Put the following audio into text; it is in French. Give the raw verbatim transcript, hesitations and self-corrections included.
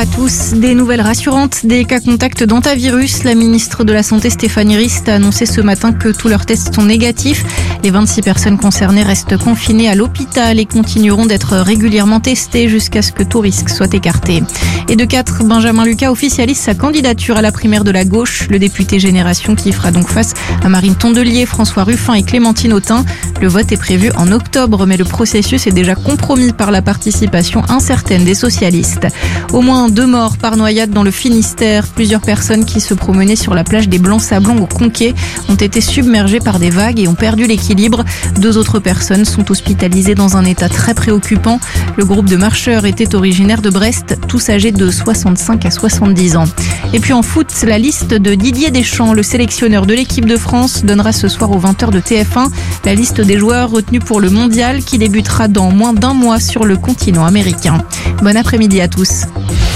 à tous. Des nouvelles rassurantes, des cas contacts d'hantavirus. La ministre de la Santé Stéphanie Rist a annoncé ce matin que tous leurs tests sont négatifs. Les vingt-six personnes concernées restent confinées à l'hôpital et continueront d'être régulièrement testées jusqu'à ce que tout risque soit écarté. Et de quatre, Benjamin Lucas officialise sa candidature à la primaire de la gauche. Le député Génération qui fera donc face à Marine Tondelier, François Ruffin et Clémentine Autain. Le vote est prévu en octobre, mais le processus est déjà compromis par la participation incertaine des socialistes. Au moins deux morts par noyade dans le Finistère. Plusieurs personnes qui se promenaient sur la plage des Blancs-Sablons au Conquet ont été submergées par des vagues et ont perdu l'équilibre. Deux autres personnes sont hospitalisées dans un état très préoccupant. Le groupe de marcheurs était originaire de Brest, tous âgés de soixante-cinq à soixante-dix ans. Et puis en foot, la liste de Didier Deschamps, le sélectionneur de l'équipe de France, donnera ce soir aux vingt heures de T F un la liste des joueurs retenus pour le mondial qui débutera dans moins d'un mois sur le continent américain. Bon après-midi à tous.